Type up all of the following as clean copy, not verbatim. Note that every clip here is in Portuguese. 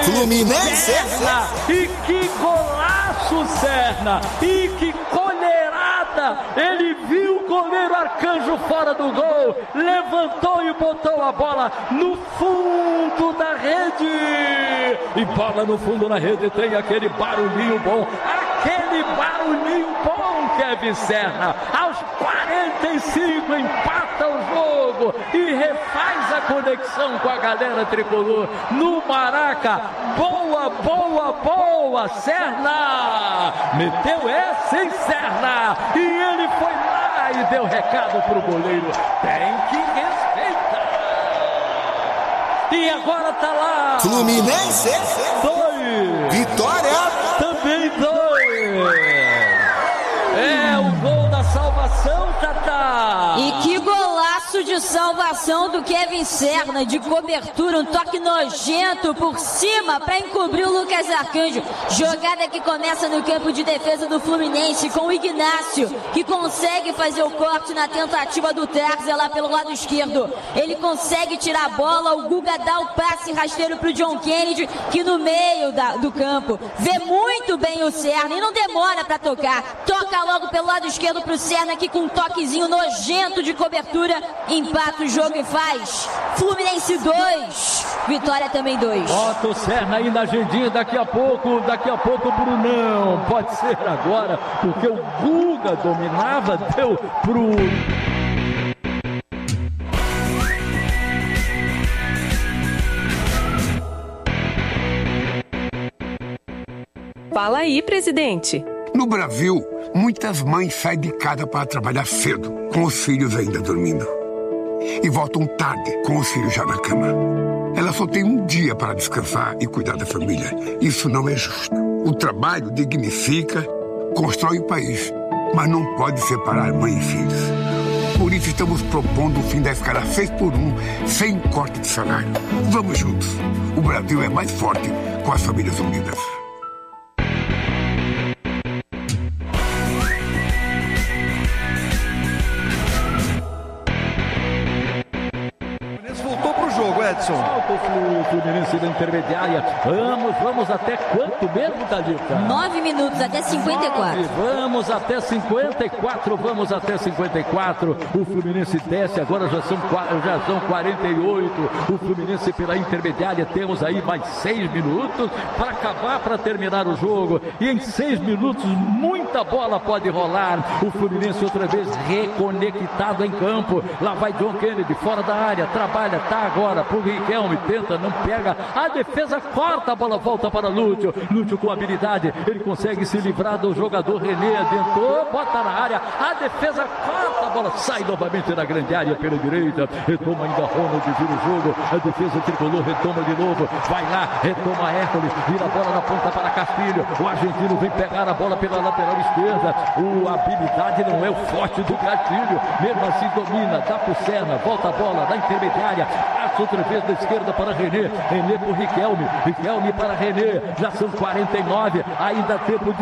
Fluminense. Serna, e que golaço, Serna, e que colherada, ele viu o goleiro Arcanjo fora do gol, levantou e botou a bola no fundo da rede, e bola no fundo da rede, tem aquele barulhinho bom, Kevin Serna, aos 45 empata o jogo e refaz a conexão com a galera tricolor no Maraca. Boa, Serna! Meteu essa em Serna! E ele foi lá e deu recado pro goleiro. Tem que respeitar! E agora tá lá! Fluminense 2! Vitória! Também 2! É o gol da salvação, Tatá! E que golaço de salvação do Kevin Serna, de cobertura, um toque nojento por cima para encobrir o Lucas Arcanjo. Jogada que começa no campo de defesa do Fluminense com o Ignácio, que consegue fazer o corte na tentativa do Terza lá pelo lado esquerdo. Ele consegue tirar a bola, o Guga dá o passe rasteiro pro John Kennedy, que no meio do campo vê muito bem o Serna e não demora para tocar. Toca logo pelo lado esquerdo pro Serna, que com um toquezinho nojento de cobertura empata o jogo e faz Fluminense 2, Vitória também 2. Bota o Serna aí na agendinha, daqui a pouco o Brunão, pode ser agora, porque o Guga dominava, deu pro... Fala aí, presidente. No Brasil, muitas mães saem de casa para trabalhar cedo, com os filhos ainda dormindo. E voltam tarde, com os filhos já na cama. Elas só têm um dia para descansar e cuidar da família. Isso não é justo. O trabalho dignifica, constrói o país, mas não pode separar mãe e filhos. Por isso estamos propondo o fim da escala 6x1, sem corte de salário. Vamos juntos. O Brasil é mais forte com as famílias unidas. Salta o Fluminense da intermediária. Vamos até quanto mesmo, Thalita? 9 minutos, até 54. Vamos até 54. O Fluminense desce, agora já são 48. O Fluminense pela intermediária. Temos aí mais 6 minutos para acabar, para terminar o jogo. E em 6 minutos, muita bola pode rolar. O Fluminense outra vez reconectado em campo. Lá vai John Kennedy, fora da área. Trabalha, tá agora pro Riquelme, tenta, não pega, a defesa corta, a bola volta para Lúcio com habilidade, ele consegue se livrar do jogador René, adentrou, bota na área, a defesa corta, a bola sai novamente na grande área pela direita, retoma ainda Ronald, vira o jogo, a defesa tricolor retoma de novo, vai lá, retoma Hércules, vira a bola na ponta para Castilho, o argentino vem pegar a bola pela lateral esquerda, a habilidade não é o forte do Castilho, mesmo assim domina, dá pro Serna, volta a bola da intermediária, outra vez da esquerda para René por Riquelme para René, já são 49, ainda tempo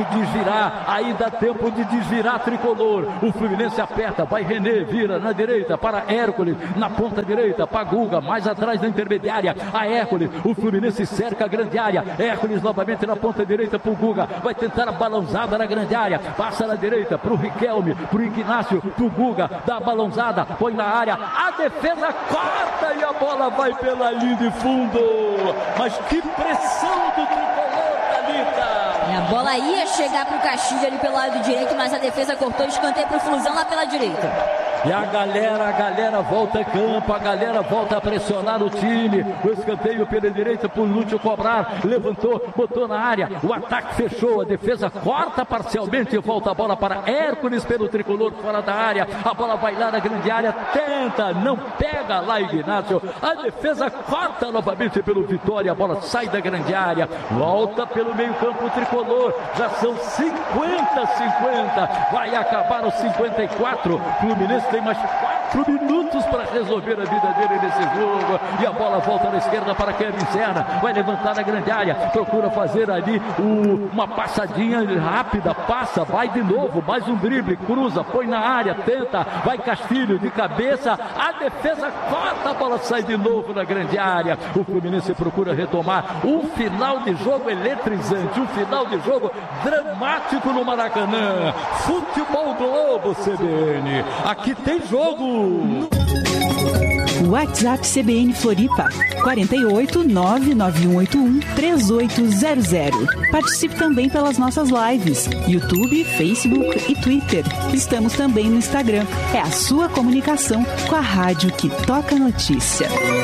de desvirar, tricolor, o Fluminense aperta, vai René, vira na direita para Hércules, na ponta direita para Guga, mais atrás da intermediária, a Hércules, o Fluminense cerca a grande área, Hércules novamente na ponta direita para o Guga, vai tentar a balãozada na grande área, passa na direita para o Riquelme, para o Ignácio, para o Guga, dá a balãozada, põe na área, a defesa corta e a bola vai pela linha de fundo, mas que pressão do tricolor, Thalita! A bola ia chegar pro Castilho ali pelo lado direito, mas a defesa cortou o escanteio pro Flusão lá pela direita. E a galera volta a campo, a galera volta a pressionar o time. O escanteio pela direita pro Lúcio cobrar, levantou, botou na área, o ataque fechou, a defesa corta parcialmente e volta a bola para Hércules pelo tricolor fora da área. A bola vai lá na grande área, tenta, não pega lá Ignácio. A defesa corta novamente pelo Vitória, a bola sai da grande área, volta pelo meio campo tricolor. Já são 50-50, vai acabar os 54. Fluminense tem mais 4 4 minutos para resolver a vida dele nesse jogo. E a bola volta na esquerda para Kevin Serna. Vai levantar na grande área. Procura fazer ali uma passadinha rápida. Passa, vai de novo. Mais um drible. Cruza, põe na área, tenta. Vai Castilho de cabeça. A defesa corta. A bola sai de novo na grande área. O Fluminense procura retomar um final de jogo eletrizante. Um final de jogo dramático no Maracanã. Futebol Globo, CBN. Aqui tem jogo. WhatsApp CBN Floripa 48 99181 3800. Participe também pelas nossas lives, YouTube, Facebook e Twitter. Estamos também no Instagram. É a sua comunicação com a rádio que toca notícia.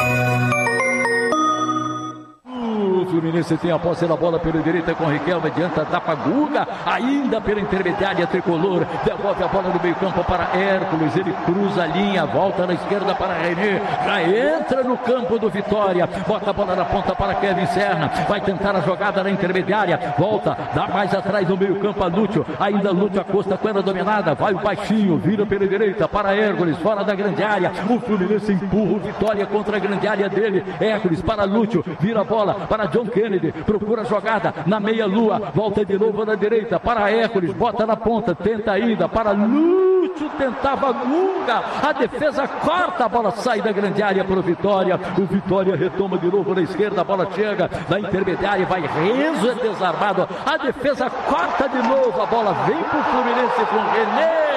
O Fluminense tem a posse da bola pela direita com Riquelme, adianta, dá para Guga, ainda pela intermediária tricolor, devolve a bola no meio campo para Hércules, ele cruza a linha, volta na esquerda para René, já entra no campo do Vitória, bota a bola na ponta para Kevin Serna, vai tentar a jogada na intermediária, volta, dá mais atrás no meio campo a Lúcio, ainda Lúcio Acosta com ela dominada, vai o baixinho, vira pela direita para Hércules, fora da grande área, o Fluminense empurra o Vitória contra a grande área dele, Hércules para Lúcio, vira a bola para John Kennedy, procura a jogada na meia-lua, volta de novo na direita para Hércules, bota na ponta, tenta ainda para Lúcio, tentava Guga, a defesa corta, a bola sai da grande área para o Vitória, o Vitória retoma de novo na esquerda, a bola chega na intermediária, vai Renzo, é desarmado, a defesa corta de novo, a bola vem para o Fluminense com René,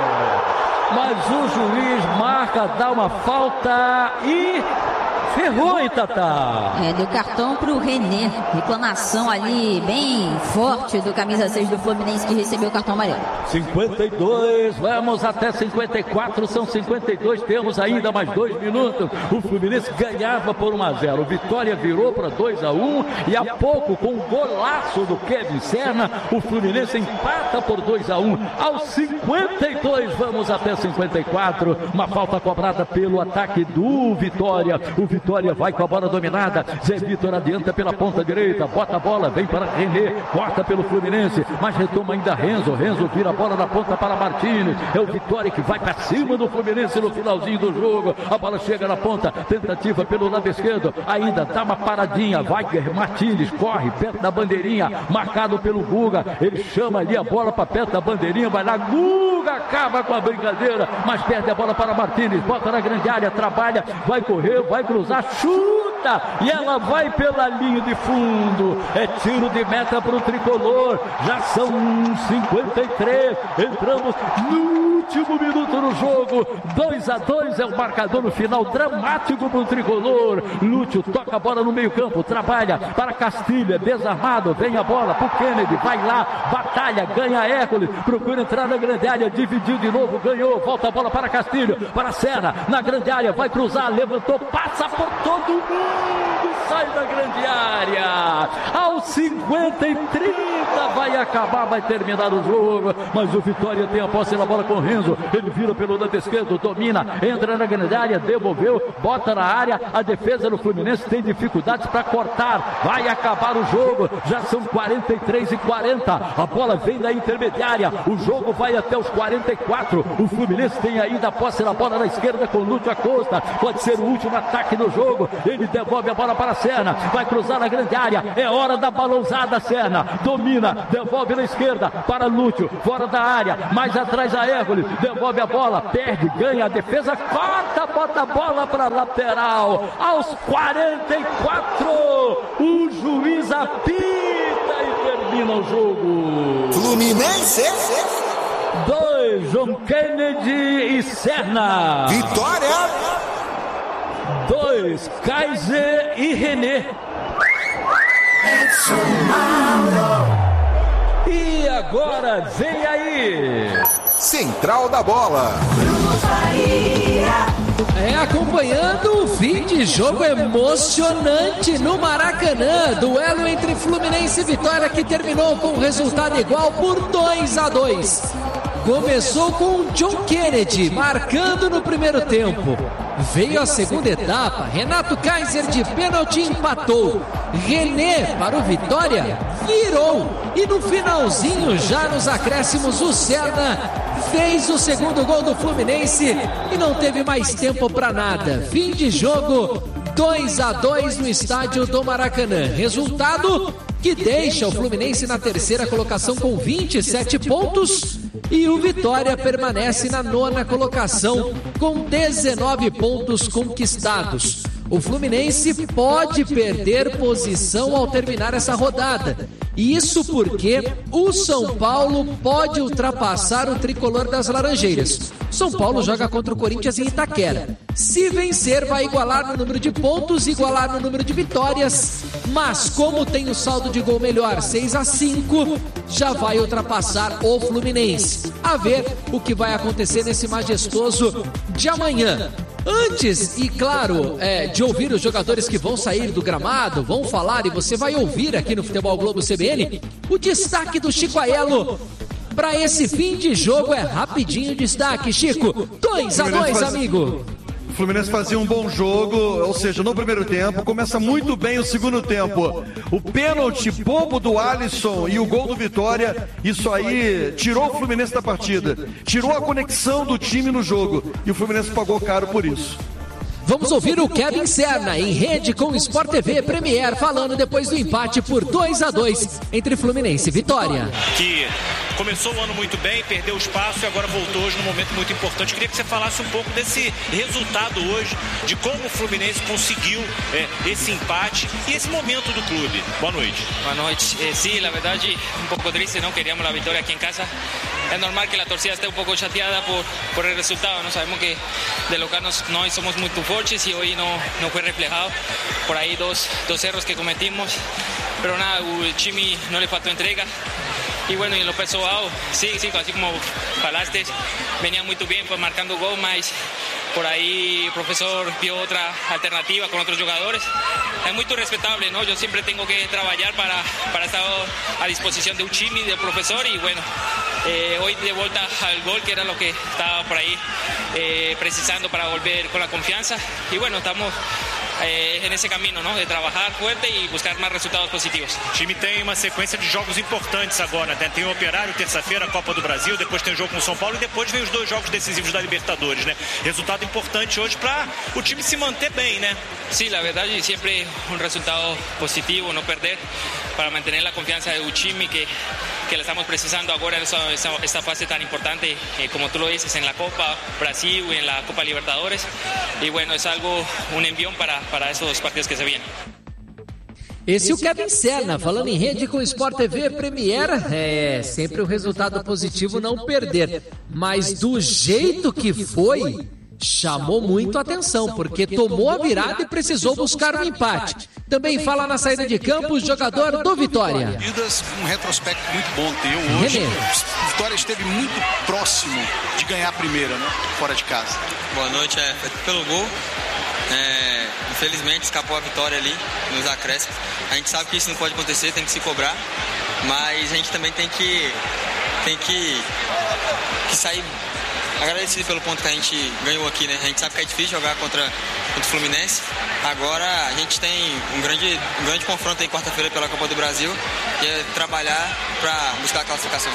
mas o juiz marca, dá uma falta e ferrou, hein, Tatá? Deu cartão pro René. Reclamação ali bem forte do camisa 6 do Fluminense que recebeu o cartão amarelo. 52, vamos até 54, são 52, temos ainda mais 2 minutos. O Fluminense ganhava por 1-0. O Vitória virou para 2-1 e há pouco, com o golaço do Kevin Serna, o Fluminense empata por 2-1. Aos 52, vamos até 54. Uma falta cobrada pelo ataque do Vitória. O Vitória vai com a bola dominada. Zé Vitor adianta pela ponta direita, bota a bola, vem para René, corta pelo Fluminense, mas retoma ainda Renzo. Renzo vira a bola na ponta para Martínez. É o Vitória que vai para cima do Fluminense no finalzinho do jogo. A bola chega na ponta, tentativa pelo lado esquerdo, ainda dá uma paradinha, vai Martínez, corre perto da bandeirinha, marcado pelo Guga. Ele chama ali a bola para perto da bandeirinha, vai lá, Guga acaba com a brincadeira, mas perde a bola para Martínez, bota na grande área, trabalha, vai correr, vai cruzar, chuta e ela vai pela linha de fundo. É tiro de meta para o tricolor. Já são 53. Entramos no último minuto do jogo. 2-2 é o marcador no final, dramático para o tricolor. Lúcio toca a bola no meio campo, trabalha para Castilho, desarmado, vem a bola para o Kennedy, vai lá, batalha, ganha Hércules, procura entrar na grande área, dividiu de novo, ganhou, volta a bola para Castilho, para Serra, na grande área, vai cruzar, levantou, passa por todo mundo, sai da grande área. Aos 50 e 30 vai acabar, vai terminar o jogo, mas o Vitória tem a posse da bola com Renzo, ele vira pelo lado esquerdo, domina, entra na grande área, devolveu, bota na área, a defesa do Fluminense tem dificuldades para cortar, vai acabar o jogo, já são 43 e 40, a bola vem da intermediária, o jogo vai até os 44, o Fluminense tem ainda a posse da bola na esquerda com Lúcio Acosta, pode ser o último ataque do jogo, ele devolve a bola para Serna, vai cruzar na grande área, é hora da balãozada, Serna, domina, devolve na esquerda para Lúcio, fora da área, mais atrás a Hércules, devolve a bola, perde, ganha, a defesa corta, bota a bola para lateral, aos 44, o juiz apita e termina o jogo. Fluminense 2, John Kennedy e Serna. Vitória 2, Kaiser e René. E agora vem aí Central da Bola. Acompanhando o fim de jogo emocionante no Maracanã, duelo entre Fluminense e Vitória que terminou com resultado igual por 2-2. Começou com John Kennedy marcando no primeiro tempo. Veio a segunda etapa, Renato Kaiser de pênalti empatou. René para o Vitória virou. E no finalzinho, já nos acréscimos, o Serna fez o segundo gol do Fluminense e não teve mais tempo para nada. Fim de jogo, 2-2 no estádio do Maracanã. Resultado que deixa o Fluminense na terceira colocação com 27 pontos e o Vitória permanece na nona colocação com 19 pontos conquistados. O Fluminense pode perder posição ao terminar essa rodada. Isso porque o São Paulo pode ultrapassar o tricolor das Laranjeiras. São Paulo joga contra o Corinthians em Itaquera. Se vencer, vai igualar no número de pontos, igualar no número de vitórias. Mas como tem o saldo de gol melhor, 6-5, já vai ultrapassar o Fluminense. A ver o que vai acontecer nesse majestoso de amanhã. Antes, e claro, de ouvir os jogadores que vão sair do gramado, vão falar e você vai ouvir aqui no Futebol Globo CBN, o destaque do Chico Aiello para esse fim de jogo é rapidinho destaque, Chico. 2-2, amigo. O Fluminense fazia um bom jogo, ou seja, no primeiro tempo, começa muito bem o segundo tempo. O pênalti bobo do Alisson e o gol do Vitória, isso aí tirou o Fluminense da partida, tirou a conexão do time no jogo e o Fluminense pagou caro por isso. Vamos ouvir o Kevin Serna em rede com o Sport TV Premier falando depois do empate por 2-2 entre Fluminense e Vitória. Que começou o ano muito bem, perdeu o espaço e agora voltou hoje num momento muito importante. Queria que você falasse um pouco desse resultado hoje, de como o Fluminense conseguiu esse empate e esse momento do clube. Boa noite. Boa noite. Sí, la verdade, um pouco triste, não queríamos a vitória aqui em casa. É normal que a torcida esté um pouco chateada por el resultado. Nós sabemos que de local nós somos muito fortes y hoy no fue reflejado por ahí dos errores que cometimos, pero nada, el Chimi no le faltó entrega y bueno, en lo pessoal, sí, así como falaste, venía muy bien pues, marcando gol, mas por ahí el profesor vio otra alternativa con otros jugadores. Es muy respetable, ¿no? Yo siempre tengo que trabajar para estar a disposición de un Chimi, del profesor y bueno, hoy de vuelta al gol, que era lo que estaba por ahí precisando para volver con la confianza. Y bueno, estamos en esse caminho, não? De trabalhar forte e buscar mais resultados positivos. O time tem uma sequência de jogos importantes agora, né? Tem o Operário, terça-feira, a Copa do Brasil, depois tem o jogo com o São Paulo e depois vem os 2 jogos decisivos da Libertadores, né? Resultado importante hoje para o time se manter bem, né? Sí, la verdad, siempre un resultado positivo, no perder, para mantener la confianza del time que le estamos precisando ahora en esta fase tan importante, como tú lo dices, en la Copa Brasil y en la Copa Libertadores. Y bueno, es algo, un envión para estos partidos que se vienen. Esse é o Kevin Serna, falando em rede com o Sport TV Premier. É sempre um resultado positivo não perder, mas do jeito que foi, chamou muito a atenção, porque tomou a virada e precisou buscar um empate. Também fala na saída de campo o jogador do Vitória. Um retrospecto muito bom teu hoje. O Vitória esteve muito próximo de ganhar a primeira, né? Fora de casa. Boa noite, pelo gol. Infelizmente escapou a vitória ali nos acréscimos. A gente sabe que isso não pode acontecer, tem que se cobrar, mas a gente também tem que sair agradecido pelo ponto que a gente ganhou aqui, né? A gente sabe que é difícil jogar contra o Fluminense. Agora a gente tem um grande confronto aí quarta-feira pela Copa do Brasil e é trabalhar para buscar a classificação.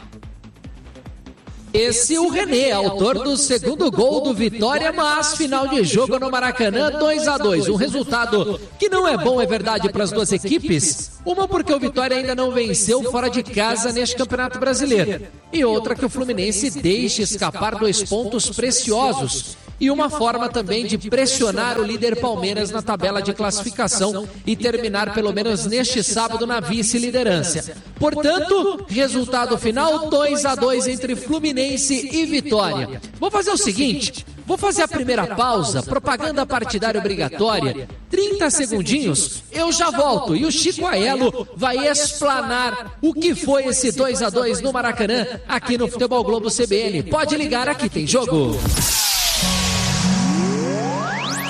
Esse é o René, autor do segundo gol do Vitória, mas final de jogo no Maracanã, 2-2. Um resultado que não é bom, é verdade, para as duas equipes. Uma porque o Vitória ainda não venceu fora de casa neste Campeonato Brasileiro. E outra que o Fluminense deixa escapar 2 pontos preciosos. E uma forma também de pressionar o líder Palmeiras na tabela de classificação e terminar pelo menos neste sábado na vice-liderança. Portanto, resultado final 2-2 entre Fluminense e Vitória. Vou fazer o seguinte, vou fazer a primeira pausa, propaganda partidária obrigatória, 30 segundinhos, eu já volto e o Chico Aiello vai explanar o que foi esse 2-2 no Maracanã aqui no Futebol Globo CBN. Pode ligar, aqui tem jogo.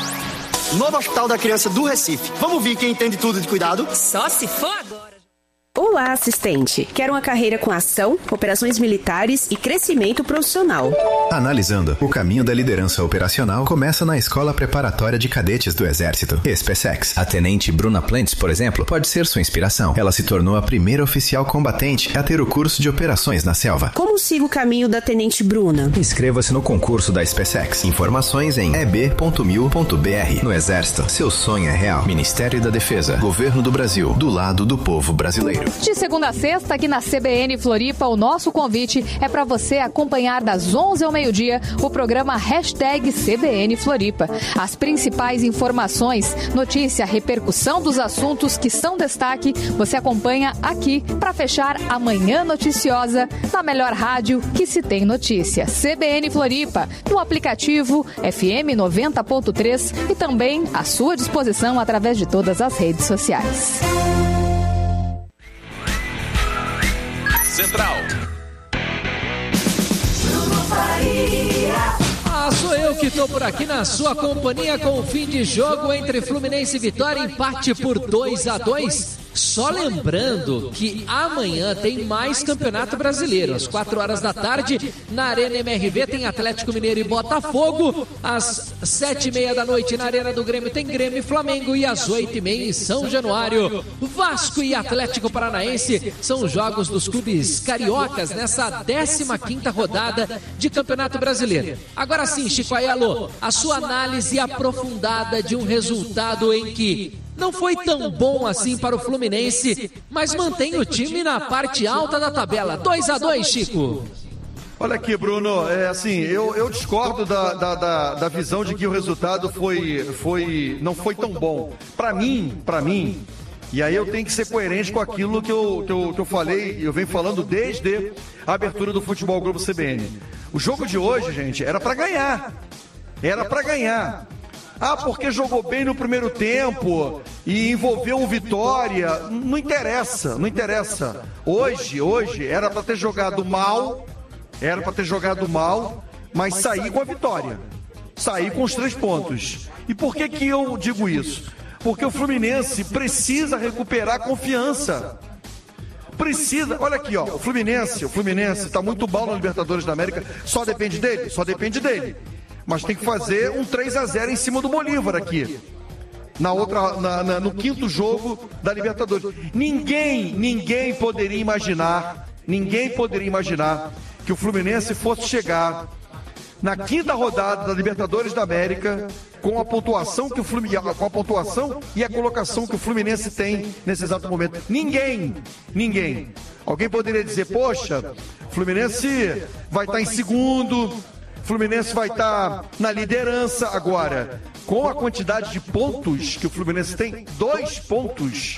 Novo Hospital da Criança do Recife. Vamos ver quem entende tudo de cuidado? Só se for agora. Olá, assistente. Quero uma carreira com ação, operações militares e crescimento profissional. Analisando, o caminho da liderança operacional começa na Escola Preparatória de Cadetes do Exército, SpaceX. A tenente Bruna Plantz, por exemplo, pode ser sua inspiração. Ela se tornou a primeira oficial combatente a ter o curso de operações na selva. Como sigo o caminho da tenente Bruna? Inscreva-se no concurso da SpaceX. Informações em eb.mil.br. No Exército, seu sonho é real. Ministério da Defesa, Governo do Brasil, do lado do povo brasileiro. De segunda a sexta, aqui na CBN Floripa, o nosso convite é para você acompanhar das 11 ao meio-dia o programa #CBN Floripa. As principais informações, notícia, repercussão dos assuntos que são destaque, você acompanha aqui para fechar a manhã noticiosa na melhor rádio que se tem notícia. CBN Floripa, no aplicativo FM 90.3 e também à sua disposição através de todas as redes sociais. Central. Sou eu que estou por aqui na sua companhia com o fim de jogo entre Fluminense e Vitória, empate por 2-2. Só lembrando que amanhã tem mais Campeonato Brasileiro. Às 4 horas da tarde, na Arena MRV, tem Atlético Mineiro e Botafogo. Às 7h30 da noite, na Arena do Grêmio, tem Grêmio e Flamengo. E às 8h30, em São Januário, Vasco e Atlético Paranaense. São os jogos dos clubes cariocas nessa 15ª rodada de Campeonato Brasileiro. Agora sim, Chico Aiello, a sua análise aprofundada de um resultado em que não foi tão bom assim para o Fluminense, mas mantém o time na parte alta da tabela. 2-2, Chico. Olha aqui, Bruno, eu discordo da visão de que o resultado não foi tão bom. Para mim, e aí eu tenho que ser coerente com aquilo que eu falei, eu venho falando desde a abertura do Futebol Globo CBN. O jogo de hoje, gente, era para ganhar. Ah, porque jogou bem no primeiro tempo e envolveu o Vitória. Não interessa. Hoje era para ter jogado mal, mas sair com a vitória. Sair com os 3 pontos. E por que eu digo isso? Porque o Fluminense precisa recuperar confiança. Olha aqui, ó, o Fluminense está muito mal na Libertadores da América, só depende dele. Mas tem que fazer um 3-0 em cima do Bolívar aqui. No 5º jogo da Libertadores. Ninguém poderia imaginar que o Fluminense fosse chegar na 5ª rodada da Libertadores da América com a pontuação e a colocação que o Fluminense tem nesse exato momento. Ninguém. Alguém poderia dizer, poxa, o Fluminense vai estar em segundo, Fluminense vai estar na liderança. Agora, com a quantidade de pontos que o Fluminense tem, 2 pontos,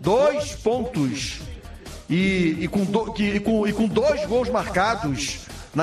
e com 2 gols marcados na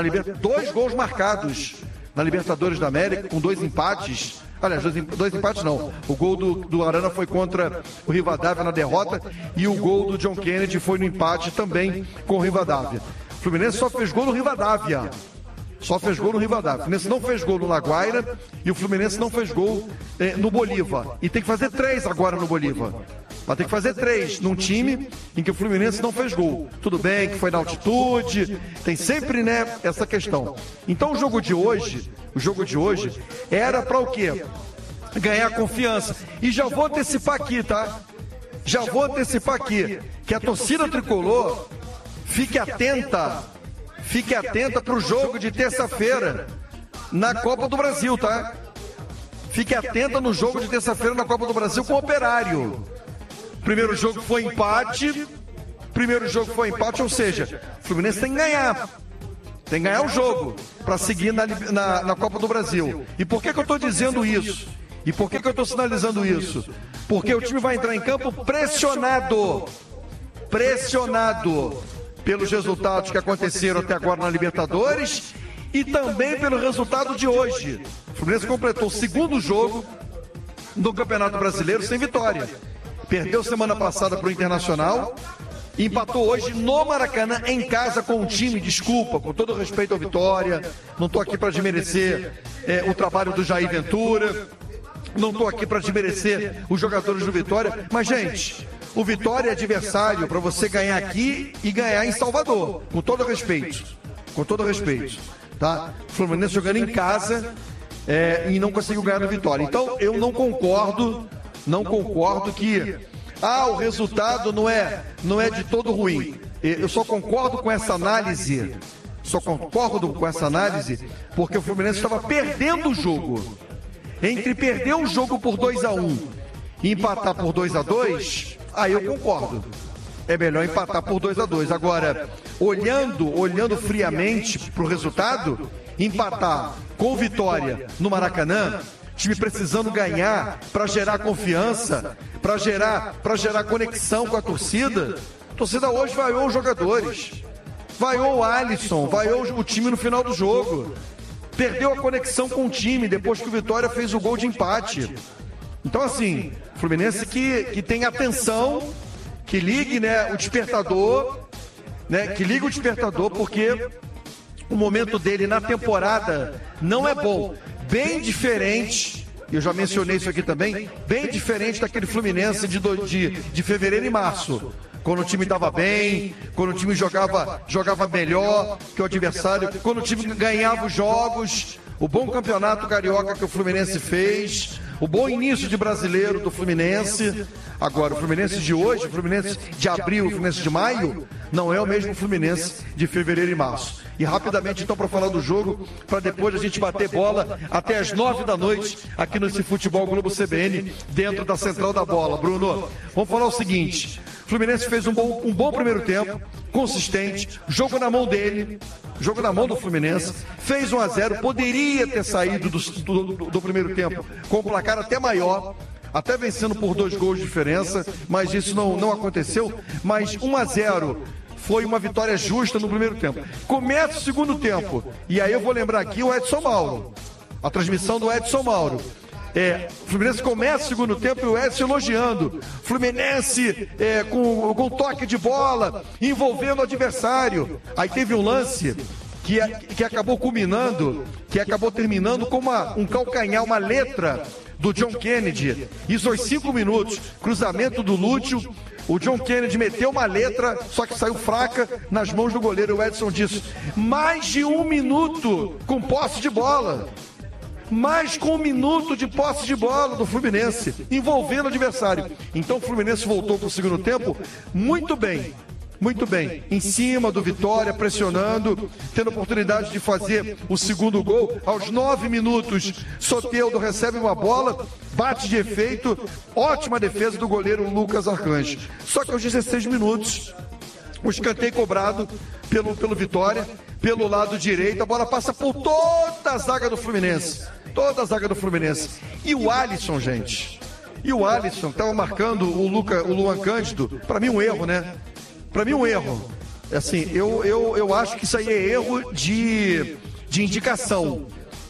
Libertadores da América, com 2 empates. Aliás, 2 empates não. O gol do Arana foi contra o Rivadavia na derrota e o gol do John Kennedy foi no empate também com o Rivadavia. O Fluminense só fez gol no Rivadavia. O Fluminense não fez gol no Laguaira e o Fluminense não fez gol no Bolívar. E tem que fazer 3 agora no Bolívar. Mas tem que fazer 3 num time em que o Fluminense não fez gol. Tudo bem que foi na altitude, tem sempre, essa questão. Então o jogo de hoje era para o quê? Ganhar confiança. E já vou antecipar aqui, tá? Que a torcida tricolor fique atenta para o jogo de terça-feira na Copa do Brasil, tá? Fique atenta no jogo de terça-feira na Copa do Brasil com o Operário. Primeiro jogo foi empate, ou seja, o Fluminense tem que ganhar. Tem que ganhar o jogo para seguir na Copa do Brasil. E por que eu estou dizendo isso? E por que eu estou sinalizando isso? Porque o time vai entrar em campo pressionado pelos resultados que aconteceram até agora na Libertadores e também pelo resultado de hoje. O Fluminense completou o 2º jogo no Campeonato Brasileiro sem vitória. Perdeu semana passada para o Internacional e empatou hoje no Maracanã, em casa, com um time, desculpa, com todo respeito ao Vitória, não estou aqui para desmerecer o trabalho do Jair Ventura, não estou aqui para desmerecer os jogadores do Vitória, mas, gente, o Vitória é adversário para você ganhar aqui e ganhar em Salvador, com todo respeito. Com todo respeito. Tá? O Fluminense jogando em casa e não conseguiu ganhar no Vitória. Então, eu não concordo que o resultado não é de todo ruim. Eu só concordo com essa análise. Porque o Fluminense estava perdendo o jogo. Entre perder o jogo por 2-1 e empatar por 2-2, aí eu concordo. É melhor empatar por 2-2. Agora, olhando friamente para o resultado, empatar com Vitória no Maracanã, time precisando ganhar para gerar confiança, para gerar conexão com a torcida. A torcida hoje vaiou os jogadores, vaiou o Alisson, vaiou o time no final do jogo. Perdeu a conexão com o time depois que o Vitória fez o gol de empate. Então, assim, Fluminense que tem atenção, que ligue, né, o despertador, porque o momento dele na temporada não é bom. Bem diferente, eu já mencionei isso aqui também, bem diferente daquele Fluminense de fevereiro e março. Quando o time estava bem, quando o time jogava melhor que o adversário, quando o time ganhava os jogos, o bom campeonato carioca que o Fluminense fez, o bom início de brasileiro do Fluminense. Agora, o Fluminense de hoje, o Fluminense de abril, o Fluminense de maio, não é o mesmo Fluminense de fevereiro e março. E rapidamente, então, para falar do jogo, para depois a gente bater bola até as 9 da noite aqui nesse Futebol Globo CBN, dentro da Central da Bola. Bruno, vamos falar o seguinte: o Fluminense fez um bom primeiro tempo, consistente, jogo na mão dele, jogo na mão do Fluminense, fez 1-0, poderia ter saído do primeiro tempo com um placar até maior, até vencendo por 2 gols de diferença, mas isso não aconteceu. Mas 1-0 foi uma vitória justa no primeiro tempo. Começa o segundo tempo, e aí eu vou lembrar aqui o Edson Mauro, a transmissão do Edson Mauro. O Fluminense começa o segundo tempo e o Edson elogiando. Fluminense com toque de bola, envolvendo o adversário. Aí teve um lance que acabou terminando com um calcanhar, uma letra do John Kennedy. Isso aos 5 minutos. Cruzamento do Lúcio. O John Kennedy meteu uma letra, só que saiu fraca nas mãos do goleiro. O Edson disse: mais de 1 minuto com posse de bola. Mais com 1 minuto de posse de bola do Fluminense, envolvendo o adversário. Então o Fluminense voltou para o segundo tempo muito bem, em cima do Vitória, pressionando, tendo oportunidade de fazer o segundo gol. Aos 9 minutos, Soteldo recebe uma bola, bate de efeito, ótima defesa do goleiro Lucas Arcanjo. Só que aos 16 minutos, o escanteio cobrado pelo Vitória, pelo lado direito, a bola passa por toda a zaga do Fluminense. E o Alisson, gente. Estava marcando o Luan Cândido. Para mim, um erro, né? Assim, eu acho que isso aí é erro de indicação,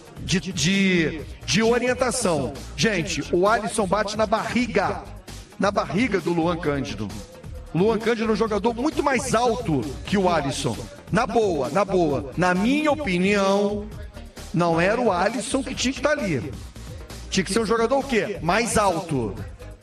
de orientação. Gente, o Alisson bate na barriga do Luan Cândido. Luan Cândido é um jogador muito mais alto que o Alisson. Na boa. Na minha opinião, não era o Alisson que tinha que estar ali. Tinha que ser um jogador o quê? Mais alto.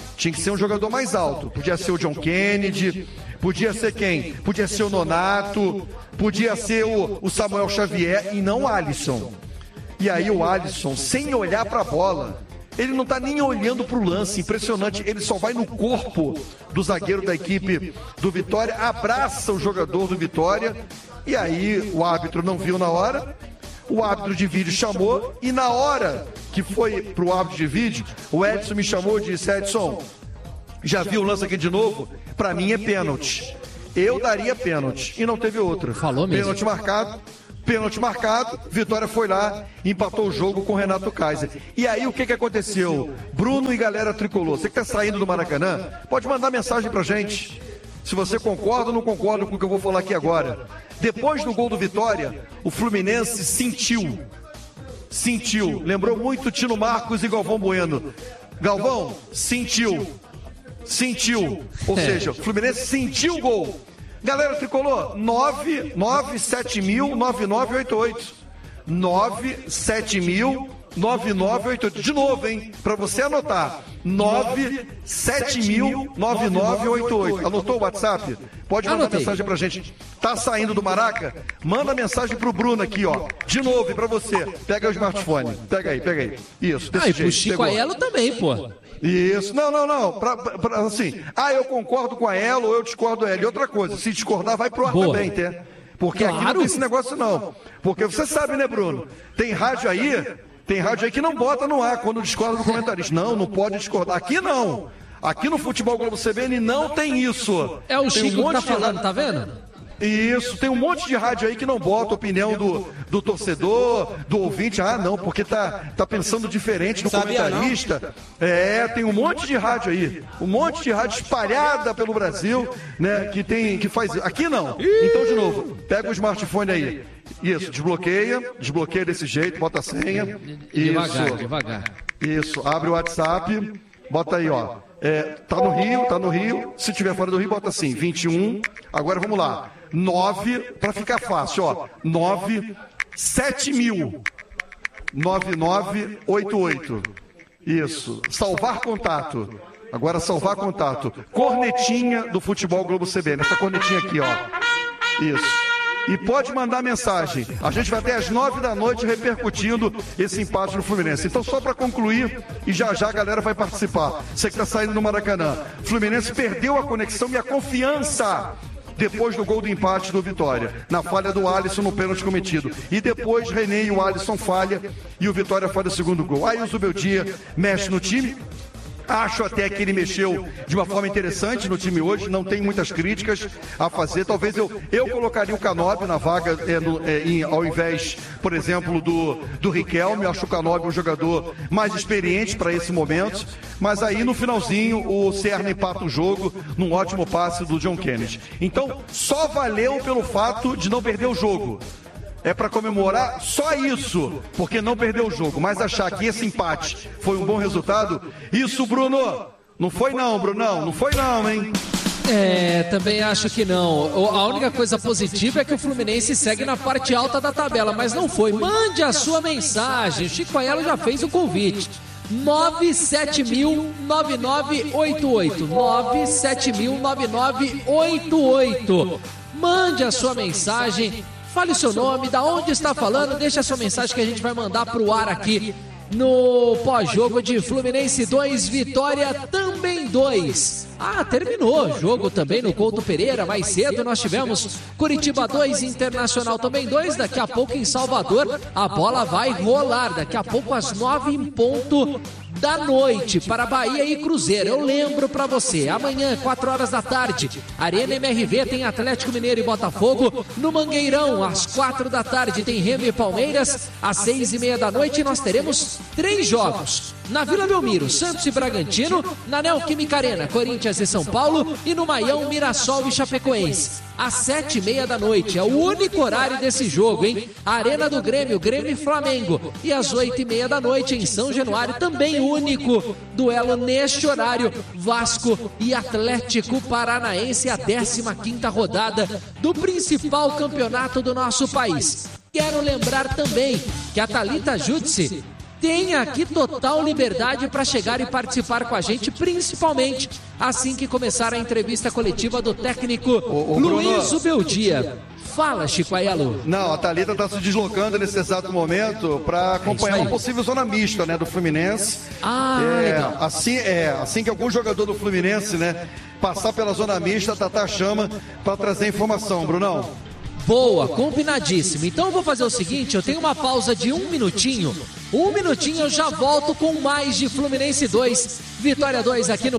Podia ser o John Kennedy, podia ser quem? Podia ser o Nonato, podia ser o Samuel Xavier e não o Alisson. E aí o Alisson, sem olhar para a bola, ele não está nem olhando para o lance, impressionante, ele só vai no corpo do zagueiro da equipe do Vitória, abraça o jogador do Vitória, e aí o árbitro não viu na hora, o árbitro de vídeo chamou, e na hora que foi para o árbitro de vídeo, o Edson me chamou e disse: Edson, já viu o lance aqui de novo? Para mim é pênalti. Eu daria pênalti, e não teve outro. Falou mesmo. Pênalti marcado, Vitória foi lá, empatou o jogo com o Renato Kaiser. E aí o que aconteceu? Bruno e galera tricolor, você que está saindo do Maracanã, pode mandar mensagem pra gente. Se você concorda ou não concorda com o que eu vou falar aqui agora. Depois do gol do Vitória, o Fluminense sentiu. Lembrou muito Tino Marcos e Galvão Bueno. Galvão, sentiu. Ou seja, o Fluminense sentiu o gol. Galera tricolor, 97000-9988. 97000-9988. De novo, hein? Para você anotar. 970009988. Anotou o WhatsApp? Pode mandar mensagem pra gente. Tá saindo do Maraca? Manda mensagem pro Bruno aqui, ó. De novo, e pra você. Pega o smartphone. Pega aí. Isso, desse jeito. E pro Chico Aiello também, pô. Isso. Não. Assim, eu concordo com a Elo ou eu discordo dela. E outra coisa, se discordar, vai pro ar também, tá? Porque aqui não tem esse negócio, não. Porque você sabe, né, Bruno? Tem rádio aí que não bota no ar quando discorda do comentarista. Não pode discordar. Aqui não. Aqui no Futebol Globo CBN não tem isso. É o Chico que tá falando, tá vendo? Isso, tem um monte de rádio aí que não bota a opinião do torcedor, do ouvinte. Não, porque tá pensando diferente do comentarista. Tem um monte de rádio aí. Um monte de rádio espalhada pelo Brasil, né? Que faz isso. Aqui não. Então, de novo, pega o smartphone aí. Isso, desbloqueia desse jeito, bota a senha. Devagar. Isso, abre o WhatsApp, bota aí, ó. Tá no Rio. Se tiver fora do Rio, bota assim, 21. Agora vamos lá. 9, pra ficar fácil, ó. 97000 9988. Isso. Salvar contato. Agora salvar contato. Cornetinha do Futebol Globo CBN. Essa cornetinha aqui, ó. Isso. E pode mandar mensagem. A gente vai até às 9 da noite repercutindo esse empate no Fluminense. Então, só para concluir, e já a galera vai participar. Você que está saindo do Maracanã. O Fluminense perdeu a conexão e a confiança depois do gol do empate do Vitória. Na falha do Alisson no pênalti cometido. E depois, René e o Alisson falha e o Vitória falha o segundo gol. Aí o Zubeldia mexe no time. Acho até que ele mexeu de uma forma interessante no time hoje, não tem muitas críticas a fazer. Talvez eu colocaria o Canóbio na vaga ao invés, por exemplo, do Riquelme. Eu acho o Canóbio um jogador mais experiente para esse momento. Mas aí no finalzinho o Serna empata o jogo num ótimo passe do John Kennedy. Então só valeu pelo fato de não perder o jogo. É para comemorar só isso, porque não perdeu o jogo. Mas achar que esse empate foi um bom resultado, isso, Bruno, não foi não, Brunão, não foi não, hein? Também acho que não. A única coisa positiva é que o Fluminense segue na parte alta da tabela, mas não foi. Mande a sua mensagem, o Chico Aiello já fez o convite. 970009988. 970009988. Mande a sua mensagem. Fale o seu nome, da onde está falando, deixa a sua mensagem que a gente vai mandar pro ar aqui no pós-jogo de Fluminense 2, Vitória também 2. Terminou o jogo também no Couto Pereira, mais cedo nós tivemos Curitiba 2, Internacional também 2, daqui a pouco em Salvador a bola vai rolar, daqui a pouco às 9 em ponto da noite para Bahia e Cruzeiro. Eu lembro para você, amanhã 4 horas da tarde, Arena MRV tem Atlético Mineiro e Botafogo. No Mangueirão, às 4 da tarde tem Remo e Palmeiras. Às 6:30 da noite nós teremos 3 jogos. Na Vila Belmiro, Santos e Bragantino. Na Neoquímica Arena, Corinthians e São Paulo. E no Maião, Mirassol e Chapecoense. Às 7:30 da noite, é o único horário desse jogo, hein? Arena do Grêmio, Grêmio e Flamengo. E às 8:30 da noite em São Januário, também único duelo neste horário, Vasco e Atlético Paranaense, a 15ª rodada do principal campeonato do nosso país. Quero lembrar também que a Thalita Jutsi tem aqui total liberdade para chegar e participar com a gente, principalmente assim que começar a entrevista coletiva do técnico Luiz Zubeldia. Fala, Chico Aiello. Não, a Thalita está se deslocando nesse exato momento para acompanhar uma possível zona mista, né, do Fluminense. Legal. Assim que algum jogador do Fluminense, né, passar pela zona mista, a Tatá chama para trazer informação, Brunão. Boa, combinadíssimo. Então eu vou fazer o seguinte, eu tenho uma pausa de 1 minutinho. 1 minutinho eu já volto com mais de Fluminense 2, Vitória 2 aqui no